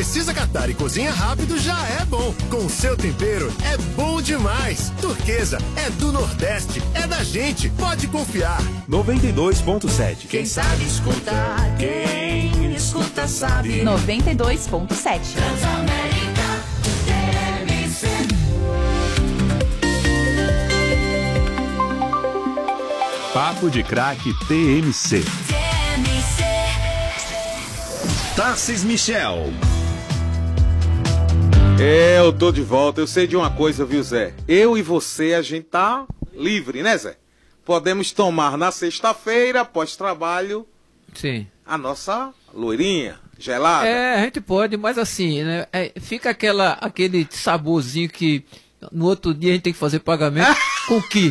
precisa catar e cozinha rápido já é bom. Com seu tempero é bom demais. Turquesa é do Nordeste, é da gente, pode confiar. 92.7. Quem sabe escutar, quem escuta sabe. 92.7. Transamérica, TMC. Papo de Craque TMC. Tarcis Michel. Eu tô de volta. Eu sei de uma coisa, viu, Zé? Eu e você, a gente tá livre, né, Zé? Podemos tomar na sexta-feira, após trabalho, sim, a nossa loirinha, gelada. É, a gente pode, mas assim, né? Fica aquele saborzinho que no outro dia a gente tem que fazer pagamento. Com que?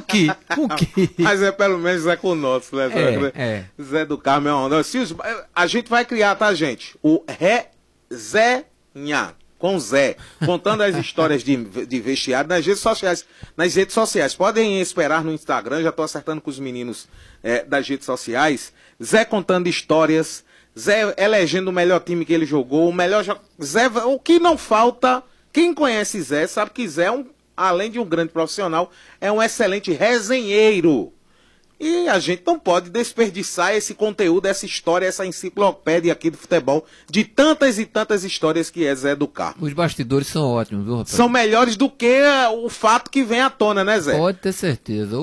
Mas pelo menos é com o nosso, né, Zé? Zé do Carmo é uma onda. A gente vai criar, tá, gente? O Resenha com Zé, contando as histórias de vestiário nas redes sociais. Nas redes sociais. Podem esperar no Instagram, já tô acertando com os meninos das redes sociais. Zé contando histórias, Zé elegendo o melhor time que ele jogou, Zé, o que não falta, quem conhece Zé sabe que Zé além de um grande profissional, é um excelente resenheiro. E a gente não pode desperdiçar esse conteúdo, essa história, essa enciclopédia aqui do futebol, de tantas e tantas histórias que é Zé do Carmo. Os bastidores são ótimos, viu, rapaz? São melhores do que o fato que vem à tona, né, Zé? Pode ter certeza.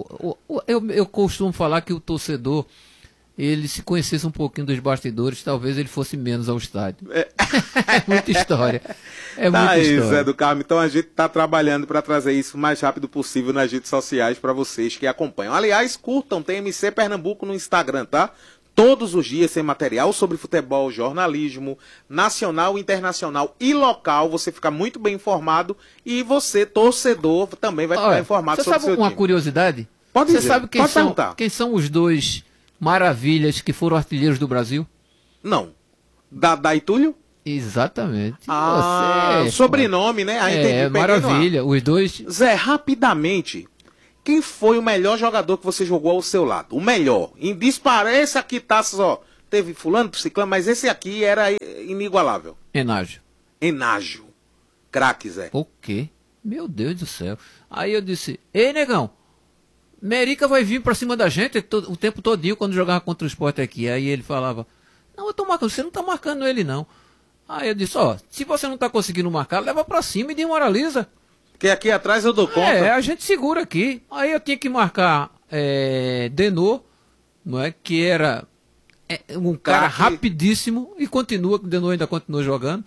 Eu costumo falar que o torcedor, ele se conhecesse um pouquinho dos bastidores, talvez ele fosse menos ao estádio. É muita história. Muita história. Zé do Carmo. Então a gente está trabalhando para trazer isso o mais rápido possível nas redes sociais para vocês que acompanham. Aliás, curtam TMC Pernambuco no Instagram, tá? Todos os dias tem material sobre futebol, jornalismo, nacional, internacional e local. Você fica muito bem informado e você, torcedor, também vai ficar informado sobre o seu time. Você sabe uma curiosidade? Pode dizer. Você sabe quem são os dois maravilhas que foram artilheiros do Brasil? Não. Dadá e Túlio? Exatamente. O sobrenome, né? Entendi, maravilha. Os dois. Zé, rapidamente, quem foi o melhor jogador que você jogou ao seu lado? O melhor. Esse aqui tá só. Teve fulano, ciclano, mas esse aqui era inigualável. Enágio. Craque, Zé. O quê? Meu Deus do céu. Aí eu disse, ei, negão, Merica vai vir pra cima da gente o tempo todinho quando jogava contra o Sport aqui. Aí ele falava, não, eu tô marcando, você não tá marcando ele não. Aí eu disse, se você não tá conseguindo marcar, leva pra cima e desmoraliza. Porque aqui atrás eu dou conta. A gente segura aqui. Aí eu tinha que marcar Denô, não é? Que era um cara rapidíssimo e o Denô ainda continua jogando.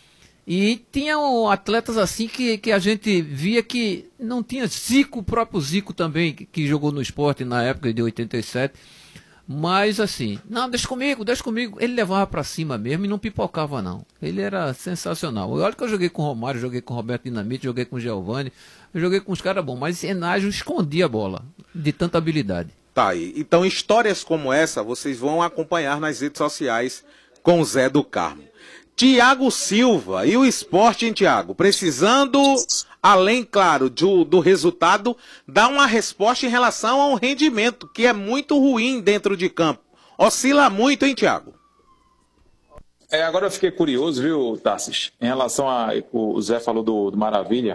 E tinham atletas assim que a gente via que não tinha. Zico, o próprio Zico também, que jogou no Sport na época de 87. Mas assim, não, deixa comigo. Ele levava pra cima mesmo e não pipocava não. Ele era sensacional. Olha que eu joguei com o Romário, joguei com o Roberto Dinamite, joguei com o Giovani, eu joguei com os caras bons, mas Enágio escondia a bola de tanta habilidade. Tá aí. Então histórias como essa vocês vão acompanhar nas redes sociais com o Zé do Carmo. Thiago Silva e o Sport, hein, Thiago? Precisando, além, claro, do resultado, dar uma resposta em relação ao rendimento, que é muito ruim dentro de campo. Oscila muito, hein, Thiago? Agora eu fiquei curioso, viu, Tarcis? Em relação o Zé falou do Maravilha.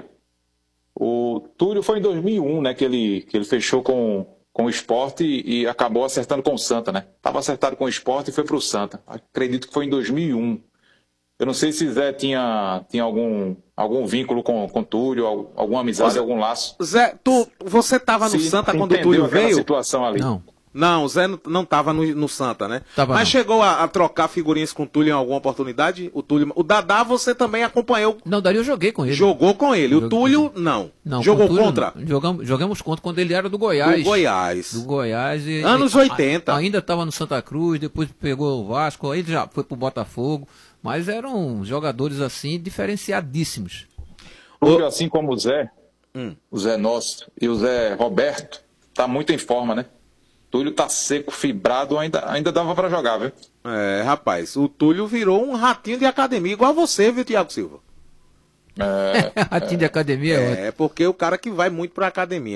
O Túlio foi em 2001, né, que ele fechou com o Sport e acabou acertando com o Santa, né? Estava acertado com o Sport e foi para o Santa. Acredito que foi em 2001. Eu não sei se Zé tinha algum vínculo com o Túlio, alguma amizade, algum laço. Zé, você estava no Santa quando o Túlio veio? Situação ali. Não, o Zé não estava no Santa, né? Mas chegou a trocar figurinhas com o Túlio em alguma oportunidade? O Dadá você também acompanhou? Não, daí eu joguei com ele. Jogou com ele. O Túlio, não. Jogou contra? Jogamos contra quando ele era do Goiás. Do Goiás. Anos 80. Ainda estava no Santa Cruz, depois pegou o Vasco, aí ele já foi pro Botafogo. Mas eram jogadores assim diferenciadíssimos. Túlio, assim como o Zé nosso e o Zé Roberto, tá muito em forma, né? Túlio tá seco, fibrado, ainda dava para jogar, viu? Rapaz, o Túlio virou um ratinho de academia, igual a você, viu, Thiago Silva? Ratinho de academia porque o cara que vai muito pra academia.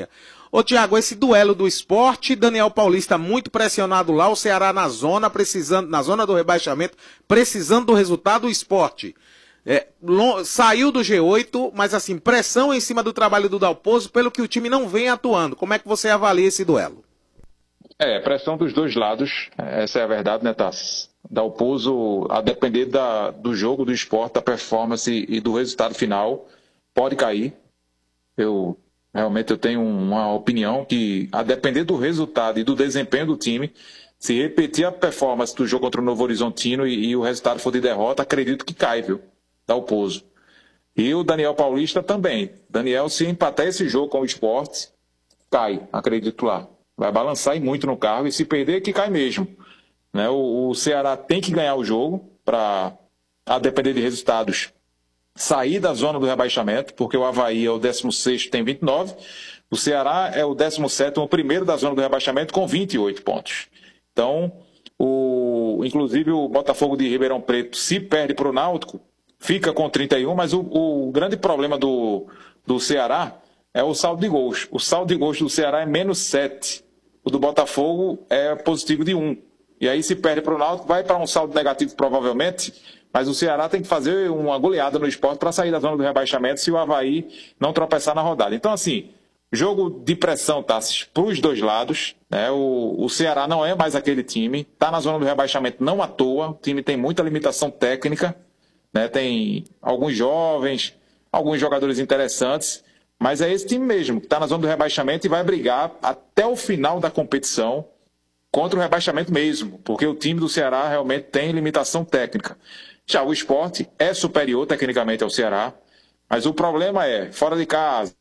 Ô Tiago, esse duelo do Sport, Daniel Paulista muito pressionado lá, o Ceará na zona do rebaixamento, precisando do resultado, o Sport saiu do G8, mas assim, pressão em cima do trabalho do Dalpozo, pelo que o time não vem atuando. Como é que você avalia esse duelo? Pressão dos dois lados, essa é a verdade, né, Tassi? Dalpozo, a depender do jogo, do Sport, da performance e do resultado final, pode cair. Eu tenho uma opinião que, a depender do resultado e do desempenho do time, se repetir a performance do jogo contra o Novo Horizontino e o resultado for de derrota, acredito que cai, viu? Dalpozo. E o Daniel Paulista também. Daniel, se empatar esse jogo com o Sport, cai, acredito lá. Vai balançar e muito no carro, e se perder, que cai mesmo. Né? O Ceará tem que ganhar o jogo para, a depender de resultados, sair da zona do rebaixamento, porque o Avaí é o 16º, tem 29. O Ceará é o 17º, o primeiro da zona do rebaixamento, com 28 pontos. Então, inclusive o Botafogo de Ribeirão Preto, se perde para o Náutico, fica com 31, mas o grande problema do Ceará é o saldo de gols. O saldo de gols do Ceará é -7. O do Botafogo é positivo de 1. E aí, se perde para o Náutico, vai para um saldo negativo provavelmente, mas o Ceará tem que fazer uma goleada no Sport para sair da zona do rebaixamento se o Avaí não tropeçar na rodada. Então, assim, jogo de pressão, Tassi, para os dois lados. Né? O Ceará não é mais aquele time, está na zona do rebaixamento não à toa, o time tem muita limitação técnica, né? Tem alguns jovens, alguns jogadores interessantes, mas é esse time mesmo, que está na zona do rebaixamento e vai brigar até o final da competição contra o rebaixamento mesmo, porque o time do Ceará realmente tem limitação técnica. Já o Sport é superior tecnicamente ao Ceará, mas o problema é, fora de casa,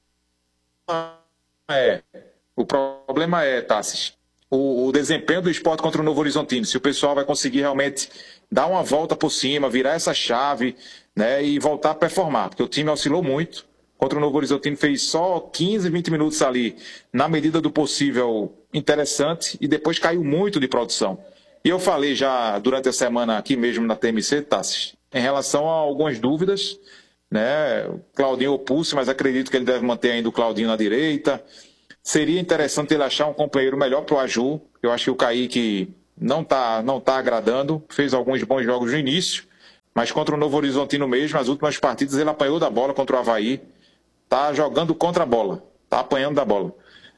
o problema é, Tassis, o desempenho do Sport contra o Novo Horizontino, se o pessoal vai conseguir realmente dar uma volta por cima, virar essa chave, né, e voltar a performar, porque o time oscilou muito. Contra o Novo Horizontino fez só 15, 20 minutos ali, na medida do possível, interessante, e depois caiu muito de produção. E eu falei já durante a semana aqui mesmo na TMC, Tassi, em relação a algumas dúvidas, né? O Claudinho opulso, mas acredito que ele deve manter ainda o Claudinho na direita. Seria interessante ele achar um companheiro melhor para o Aju. Eu acho que o Kaique não tá agradando, fez alguns bons jogos no início, mas contra o Novo Horizontino mesmo, as últimas partidas ele apanhou da bola contra o Avaí. Tá jogando contra a bola, tá apanhando da bola.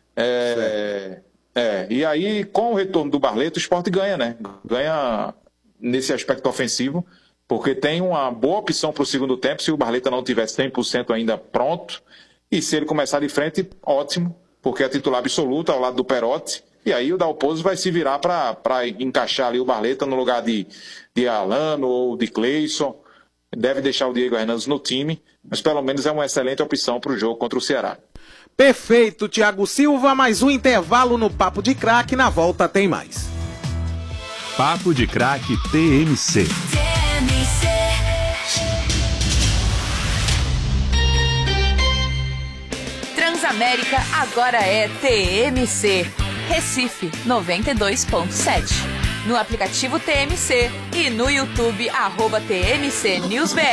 E aí, com o retorno do Barleto, o Sport ganha, né? Ganha nesse aspecto ofensivo, porque tem uma boa opção para o segundo tempo, se o Barleta não tiver 100% ainda pronto, e se ele começar de frente, ótimo, porque é titular absoluto ao lado do Perotti, e aí o Dalpozo vai se virar para encaixar ali o Barleta no lugar de Alano ou de Cleison. Deve deixar o Diego Hernandes no time, mas pelo menos é uma excelente opção para o jogo contra o Ceará. Perfeito, Thiago Silva, mais um intervalo no Papo de Craque, na volta tem mais. Papo de Craque TMC. Transamérica agora é TMC. Recife 92.7. No aplicativo TMC e no YouTube, @TMC NewsBR.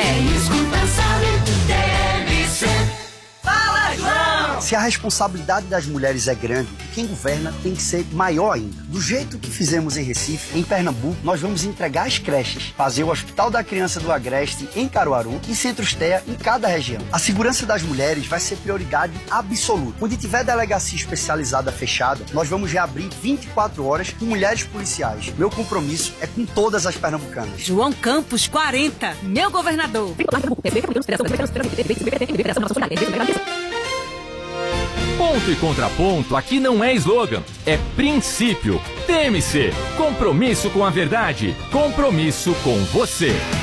Fala, João! Se a responsabilidade das mulheres é grande, quem governa tem que ser maior ainda. Do jeito que fizemos em Recife, em Pernambuco, nós vamos entregar as creches, fazer o Hospital da Criança do Agreste em Caruaru e Centros TEA em cada região. A segurança das mulheres vai ser prioridade absoluta. Onde tiver delegacia especializada fechada, nós vamos reabrir 24 horas com mulheres policiais. Meu compromisso é com todas as pernambucanas. João Campos, 40, meu governador. Ponto e contraponto aqui não é slogan, é princípio. TMC, compromisso com a verdade, compromisso com você.